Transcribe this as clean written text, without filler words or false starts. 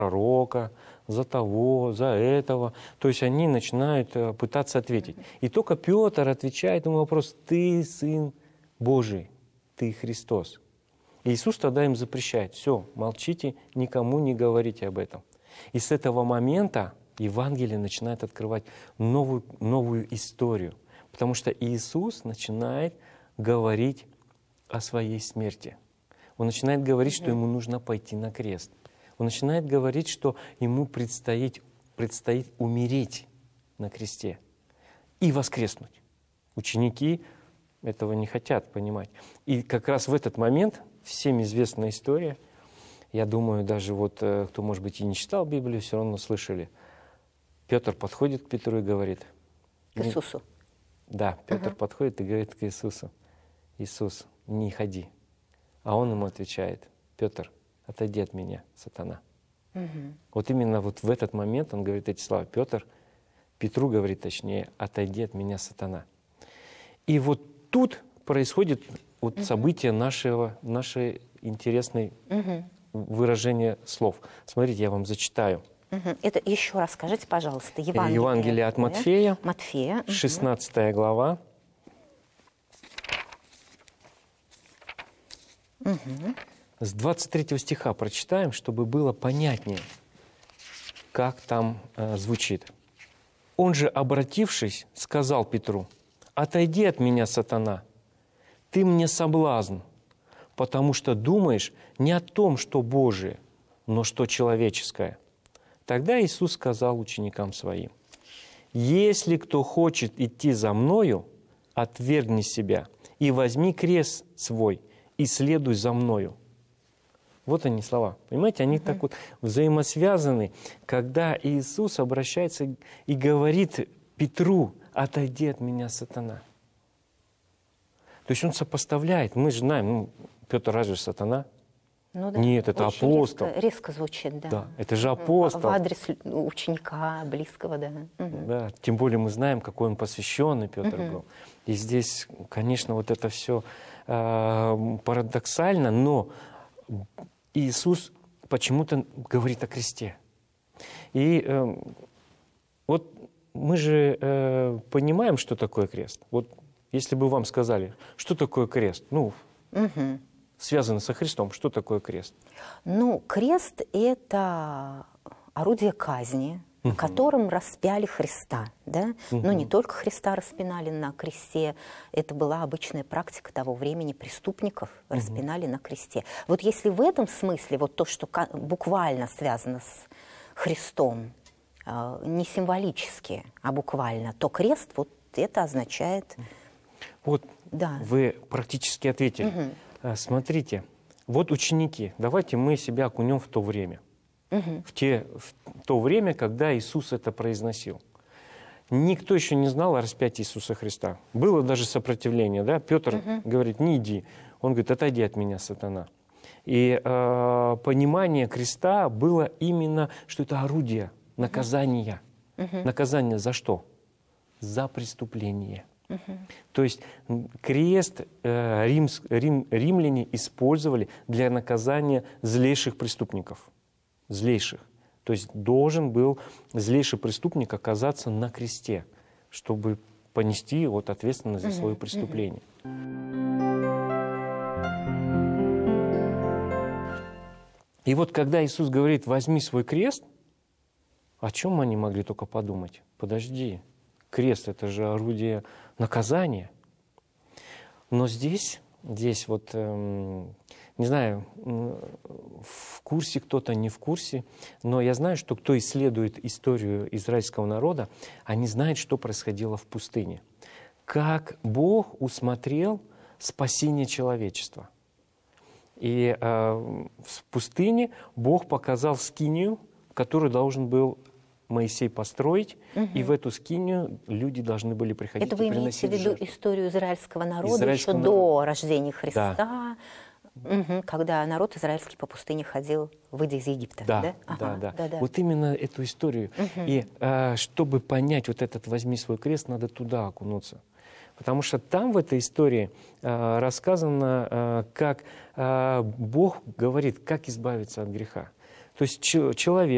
пророка, за того, за этого. То есть они начинают пытаться ответить. И только Петр отвечает ему вопрос: «Ты Сын Божий, Ты Христос». И Иисус тогда им запрещает: все, молчите, никому не говорите об этом. И с этого момента Евангелие начинает открывать новую историю. Потому что Иисус начинает говорить о своей смерти. Он начинает говорить, что ему нужно пойти на крест. Он начинает говорить, что ему предстоит умереть на кресте и воскреснуть. Ученики этого не хотят понимать. И как раз в этот момент, всем известная история, я думаю, даже вот кто, может быть, и не читал Библию, все равно слышали. Петр подходит к Петру и говорит... К Иисусу. Да, Петр подходит и говорит к Иисусу: «Иисус, не ходи». А он ему отвечает: «Петр, отойди от меня, сатана». Вот именно вот в этот момент он говорит эти слова. Петру говорит, точнее: «Отойди от меня, сатана». И вот тут происходит вот событие нашей интересной выражения слов. Смотрите, я вам зачитаю. Это еще раз скажите, пожалуйста, Евангелие от Матфея, 16 глава. С 23 стиха прочитаем, чтобы было понятнее, как там звучит. «Он же, обратившись, сказал Петру: „Отойди от меня, сатана, ты мне соблазн, потому что думаешь не о том, что Божие, но что человеческое“. Тогда Иисус сказал ученикам Своим: «Если кто хочет идти за Мною, отвергни себя и возьми крест свой и следуй за Мною». Вот они слова. Понимаете, они так вот взаимосвязаны, когда Иисус обращается и говорит Петру: «Отойди от меня, сатана». То есть Он сопоставляет. Мы же знаем, Петр разве сатана? Ну, да. Нет, это очень апостол. Резко звучит, да. Да, это же апостол. В адрес ученика, близкого, да. Да, тем более мы знаем, какой он посвященный Петр был. И здесь, конечно, вот это все парадоксально, но Иисус почему-то говорит о кресте. И вот мы же понимаем, что такое крест. Вот если бы вам сказали, что такое крест, связано со Христом, что такое крест? Ну, крест – это орудие казни, на котором распяли Христа. Да? Но не только Христа распинали на кресте, это была обычная практика того времени, преступников распинали на кресте. Вот если в этом смысле вот то, что буквально связано с Христом, не символически, а буквально, то крест вот это означает… Вот да. Вы практически ответили. Смотрите, вот ученики, давайте мы себя окунем в то время. В то время, когда Иисус это произносил. Никто еще не знал о распятии Иисуса Христа. Было даже сопротивление, да? Петр говорит: «Не иди». Он говорит: «Отойди от меня, сатана». И понимание креста было именно, что это орудие наказания. Наказание за что? За преступление. То есть крест римляне использовали для наказания злейших преступников. Злейших. То есть должен был злейший преступник оказаться на кресте, чтобы понести вот ответственность за свое преступление. И вот когда Иисус говорит: «Возьми свой крест», о чем они могли только подумать? Подожди, крест – это же орудие наказания. Но здесь вот, не знаю, в курсе кто-то, не в курсе, но я знаю, что кто исследует историю израильского народа, они знают, что происходило в пустыне. Как Бог усмотрел спасение человечества. И в пустыне Бог показал скинию, которую должен был Моисей построить, и в эту скинию люди должны были приходить и приносить жертвы. Это вы имеете в виду историю израильского народа еще до рождения Христа, когда народ израильский по пустыне ходил, выйдя из Египта? Да. Вот именно эту историю. И чтобы понять вот этот «возьми свой крест», надо туда окунуться. Потому что там в этой истории рассказано, как Бог говорит, как избавиться от греха. То есть человек